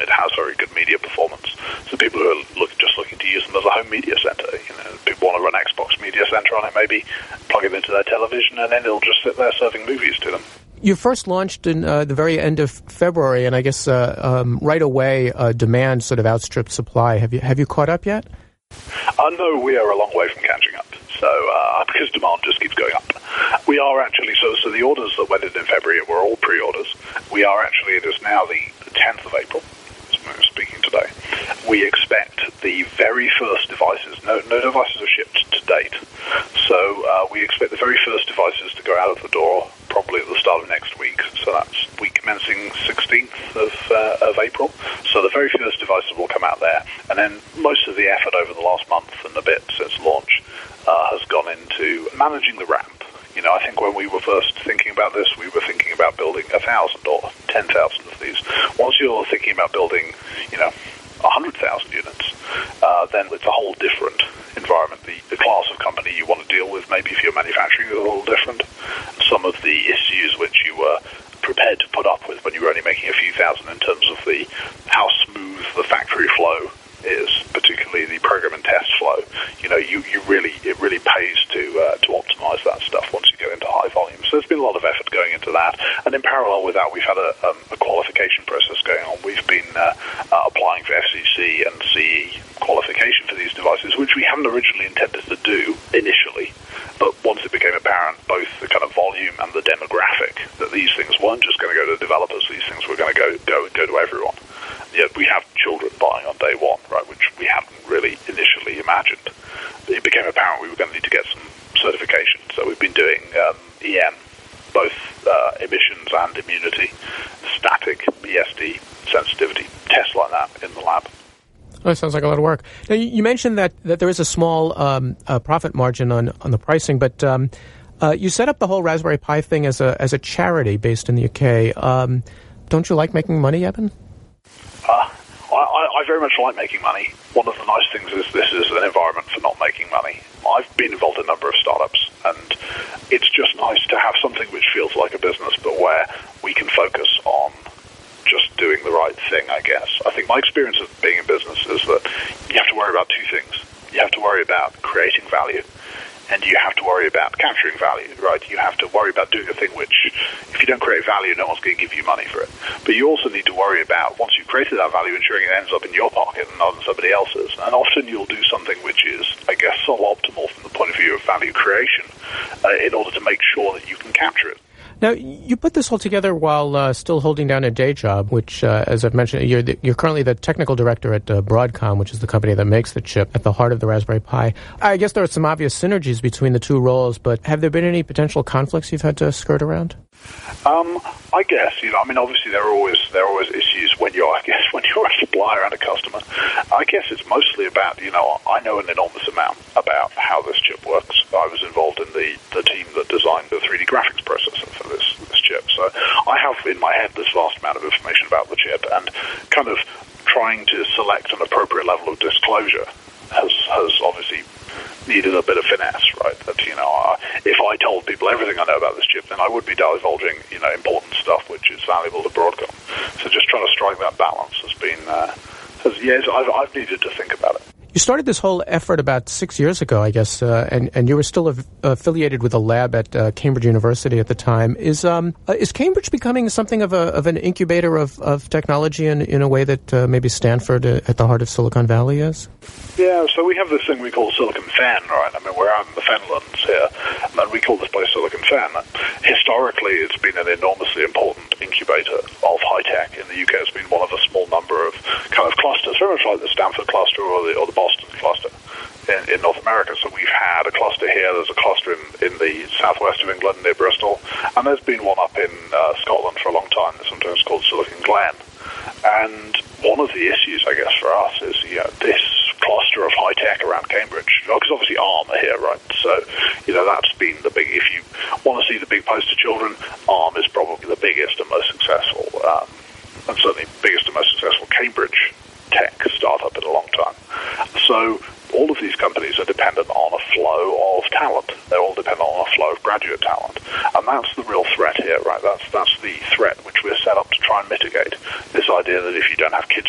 has very good media performance. So people who are just looking to use them as a home media center, people want to run Xbox Media Center on it, maybe plug it into their television, and then it'll just sit there serving movies to them. You first launched in the very end of February, and I guess right away demand sort of outstripped supply. Have you caught up yet? No, we are a long way from catching up. So because demand just keeps going up, we are actually so the orders that went in February were all pre-orders. We are actually, it is now the 10th of April. As we're speaking today, we expect the very first devices. No devices are shipped to date. So we expect the very first devices to go out of the door probably at the start of next week. So that's week commencing 16th of April. So the very first devices will come out there, and then most of the effort over the last month and a bit since launch has gone into managing the ramp. I think when we were first thinking about this, we were thinking about building 1,000 or 10,000 of these. Once you're thinking about building, 100,000 units, then it's a whole different environment. The class of company you want to deal with, maybe if you're manufacturing, is a little different. Some of the issues which you were prepared to put up with when you were only making a few thousand in terms of how smooth the factory flow is, particularly the program and test flow. It really pays to optimize that stuff once you get into high volume. So there's been a lot of effort going into that, and in parallel with that, we've had a qualification process going on. We've been applying for FCC and CE qualification for these devices, which we hadn't originally intended to do initially. But once it became apparent, both the kind of volume and the demographic, that these things weren't just going to go to developers, these things were going to go to everyone. Yet we have children buying on day one, right, which we hadn't really initially imagined. It became apparent we were going to need to get some certification. So we've been doing EM, both emissions and immunity, static, BSD, sensitivity, tests like that in the lab. Oh, that sounds like a lot of work. Now, you mentioned that there is a small profit margin on the pricing, but you set up the whole Raspberry Pi thing as a charity based in the UK. Don't you like making money, Eben? I very much like making money. One of the nice things is this is an environment for not making money. I've been involved in a number of startups, and it's just nice to have something which feels like a business, but where we can focus on just doing the right thing, I guess. I think my experience of being in business is that you have to worry about two things. You have to worry about creating value, and you have to worry about capturing value, right? You have to worry about doing a thing which, if you don't create value, no one's going to give you money for it. But you also need to worry about, once you've created that value, ensuring it ends up in your pocket and not in somebody else's. And often you'll do something which is, I guess, suboptimal from the point of view of value creation in order to make sure that you can capture it. Now, you put this all together while still holding down a day job, which, as I've mentioned, you're currently the technical director at Broadcom, which is the company that makes the chip at the heart of the Raspberry Pi. I guess there are some obvious synergies between the two roles, but have there been any potential conflicts you've had to skirt around? I guess, obviously there are always issues when you're a supplier and a customer. I guess it's mostly about, I know an enormous amount about how this chip works. I was involved in the team that designed the 3D graphics processor for this chip. So I have in my head this vast amount of information about the chip, and kind of trying to select an appropriate level of disclosure has obviously needed a bit of finesse, right? That, if I told people everything I know about this chip, then I would be divulging, important stuff which is valuable to Broadcom. So just trying to strike that balance has been, I've needed to think about it. You started this whole effort about 6 years ago, I guess, and you were still affiliated with a lab at Cambridge University at the time. Is Cambridge becoming something of an incubator of technology in a way that maybe Stanford at the heart of Silicon Valley is? Yeah, so we have this thing we call Silicon Fen, right? We're out in the Fenlands here, and we call this place Silicon Fen. Historically, it's been an enormously important incubator of high tech in the UK. It's been one of a small number of kind of clusters, very much like the Stanford cluster or the Boston cluster in North America. So we've had a cluster here. There's a cluster in the southwest of England near Bristol, and there's been one up in Scotland for a long time. It's sometimes called Silicon Glen. And one of the issues, I guess, for us is this cluster of high tech around Cambridge, because obviously ARM are here, right? So that's been the big. If you want to see the big poster children, ARM is probably the biggest and most successful, and certainly biggest and most successful Cambridge tech startup in a long time. So all of these companies are dependent on a flow of talent. They're all dependent on a flow of graduate talent. And that's the real threat here, right? That's the threat which we're set up to try and mitigate. This idea that if you don't have kids